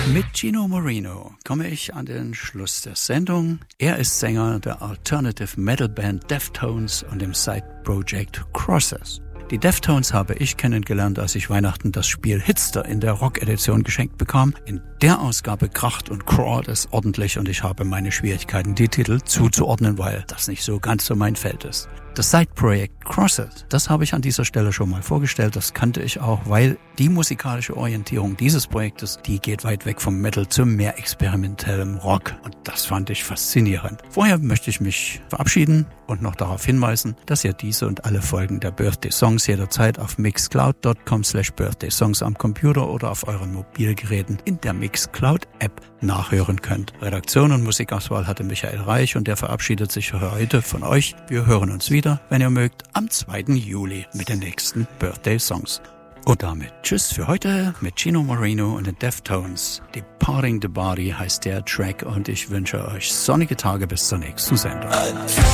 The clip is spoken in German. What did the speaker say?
Mit Gino Marino komme ich an den Schluss der Sendung. Er ist Sänger der Alternative Metal Band Deftones und dem Side-Project Crosses. Die Deftones habe ich kennengelernt, als ich Weihnachten das Spiel Hitster in der Rock-Edition geschenkt bekam. In der Ausgabe kracht und crawlt es ordentlich und ich habe meine Schwierigkeiten, die Titel zuzuordnen, weil das nicht so ganz so mein Feld ist. Das Side-Projekt Crosses, das habe ich an dieser Stelle schon mal vorgestellt, das kannte ich auch, weil die musikalische Orientierung dieses Projektes, die geht weit weg vom Metal zu mehr experimentellem Rock und das fand ich faszinierend. Vorher möchte ich mich verabschieden und noch darauf hinweisen, dass ihr diese und alle Folgen der Birthday Songs jederzeit auf mixcloud.com/birthdaysongs am Computer oder auf euren Mobilgeräten in der Mixcloud App nachhören könnt. Redaktion und Musikauswahl hatte Michael Reich und der verabschiedet sich heute von euch. Wir hören uns wieder, wenn ihr mögt, am 2. Juli mit den nächsten Birthday Songs. Und damit tschüss für heute mit Gino Marino und den Deftones. Departing the Body heißt der Track und ich wünsche euch sonnige Tage bis zur nächsten Sendung.